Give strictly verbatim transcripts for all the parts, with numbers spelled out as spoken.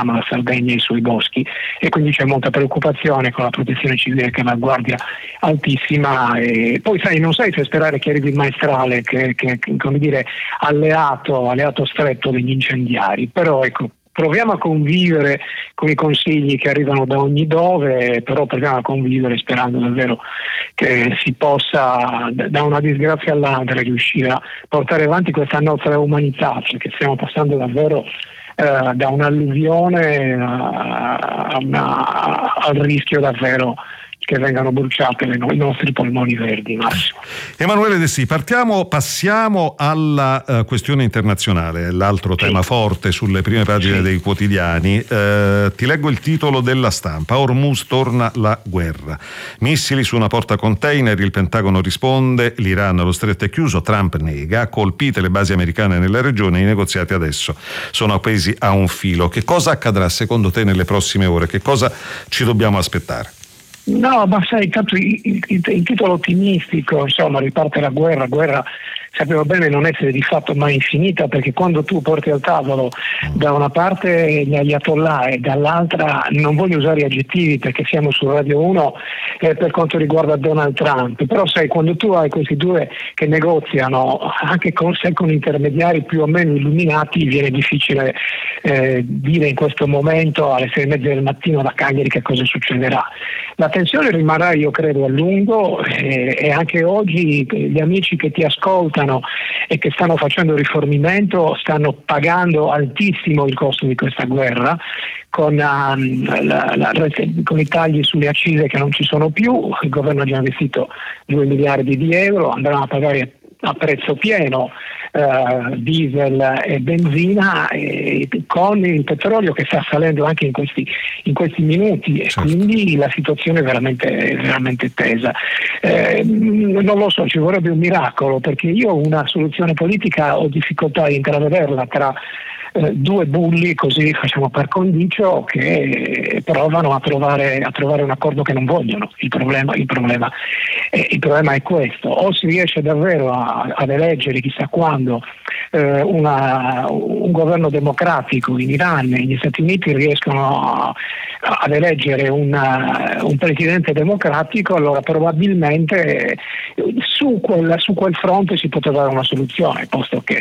chiama la Sardegna e i suoi boschi, e quindi c'è molta preoccupazione con la protezione civile che è una guardia altissima. E poi sai, non sai se sperare che arrivi il maestrale, che, che come dire alleato, alleato stretto degli incendiari, però ecco, proviamo a convivere con i consigli che arrivano da ogni dove, però proviamo a convivere sperando davvero che si possa, da una disgrazia all'altra, riuscire a portare avanti questa nostra umanità, perché stiamo passando davvero eh, da un'alluvione a una, al rischio davvero che vengano bruciate le no- i nostri polmoni verdi, Massimo. Emanuele Dessì, partiamo, passiamo alla uh, questione internazionale, l'altro sì. tema forte sulle prime pagine sì. dei quotidiani. Uh, ti leggo il titolo della Stampa: Hormuz torna la guerra. Missili su una porta container, il Pentagono risponde, l'Iran lo stretto è chiuso, Trump nega, colpite le basi americane nella regione, i negoziati adesso sono appesi a un filo. Che cosa accadrà secondo te nelle prossime ore? Che cosa ci dobbiamo aspettare? No, ma sai, tanto il, il, il titolo ottimistico, insomma, riparte la guerra, guerra sappiamo bene non essere di fatto mai infinita, perché quando tu porti al tavolo da una parte gli ayatollah e dall'altra, non voglio usare gli aggettivi perché siamo su Radio uno eh, per quanto riguarda Donald Trump, però sai, quando tu hai questi due che negoziano anche con, se con intermediari più o meno illuminati, viene difficile eh, dire in questo momento alle sei e mezza del mattino da Cagliari che cosa succederà. La tensione rimarrà, io credo, a lungo eh, e anche oggi gli amici che ti ascoltano e che stanno facendo rifornimento stanno pagando altissimo il costo di questa guerra, con, um, la, la, con i tagli sulle accise che non ci sono più. Il governo ha già investito due miliardi di euro, andranno a pagare a prezzo pieno eh, diesel e benzina, e con il petrolio che sta salendo anche in questi, in questi minuti, e certo. Quindi la situazione è veramente, veramente tesa. Eh, non lo so, ci vorrebbe un miracolo, perché io una soluzione politica ho difficoltà a intravederla tra Eh, due bulli, così facciamo per condicio, che provano a trovare, a trovare un accordo che non vogliono. Il problema, il problema, eh, il problema è questo: o si riesce davvero a, ad eleggere chissà quando eh, una, un governo democratico in Iran e negli Stati Uniti riescono a, ad eleggere una, un presidente democratico, allora probabilmente su quel, su quel fronte si può trovare una soluzione, posto che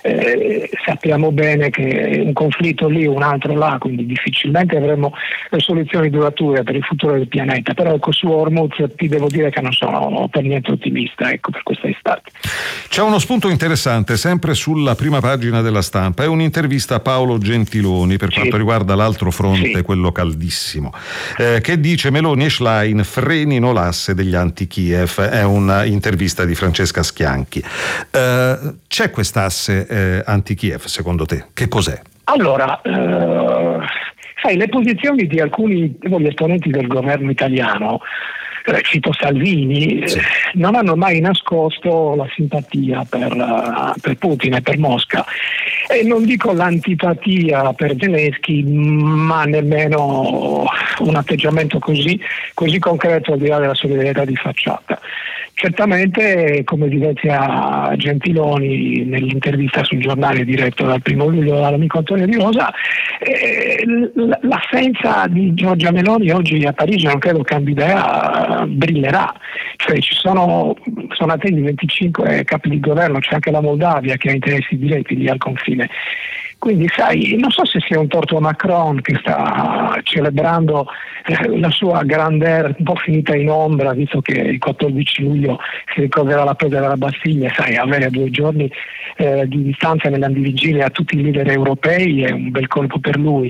Eh, sappiamo bene che un conflitto lì, un altro là, quindi difficilmente avremo soluzioni durature per il futuro del pianeta. Però ecco, su Hormuz ti devo dire che non sono per niente ottimista, ecco, per questa estate. C'è uno spunto interessante sempre sulla prima pagina della Stampa, è un'intervista a Paolo Gentiloni per sì. quanto riguarda l'altro fronte, sì. quello caldissimo, eh, che dice: Meloni e Schlein frenino l'asse degli anti-Kiev. È un'intervista di Francesca Schianchi. Eh, c'è quest'asse eh, anti-Kiev secondo te? Che cos'è? Allora, eh, sai, le posizioni di alcuni degli esponenti del governo italiano, eh, cito Salvini, sì. eh, non hanno mai nascosto la simpatia per, uh, per Putin e per Mosca, e non dico l'antipatia per Zelensky, ma nemmeno un atteggiamento così, così concreto al di là della solidarietà di facciata. Certamente, come evidenzia Gentiloni nell'intervista sul giornale diretto dal primo luglio dall'amico Antonio Di Rosa, eh, l'assenza di Giorgia Meloni oggi a Parigi non credo cambi idea, brillerà. Cioè ci sono, sono attesi venticinque capi di governo, c'è anche la Moldavia che ha interessi diretti lì al confine. Quindi sai, non so se sia un torto a Macron che sta celebrando eh, la sua grandeur un po' finita in ombra, visto che il quattordici luglio si ricorderà la presa della Bastiglia. Sai, avere a due giorni eh, di distanza nell'andivigilia a tutti i leader europei è un bel colpo per lui.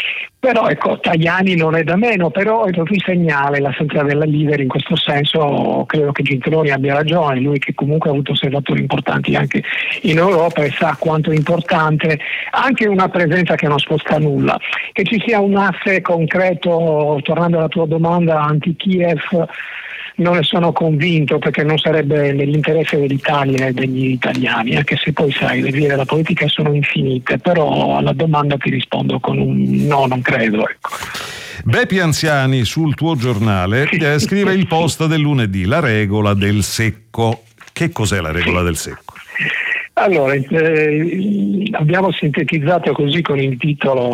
Però ecco, Tajani non è da meno, però è proprio il segnale, l'assenza della leader in questo senso. Credo che Gentiloni abbia ragione, lui che comunque ha avuto osservatori importanti anche in Europa e sa quanto è importante anche una presenza che non sposta nulla. Che ci sia un asse concreto, tornando alla tua domanda, anti-Kiev, non ne sono convinto, perché non sarebbe nell'interesse dell'Italia e degli italiani, anche se poi sai, le vie della politica sono infinite, però alla domanda ti rispondo con un no, non credo, ecco. Bepi Anziani sul tuo giornale eh, scrive il post del lunedì: la regola del secco. Che cos'è la regola del secco? Allora, eh, abbiamo sintetizzato così con il titolo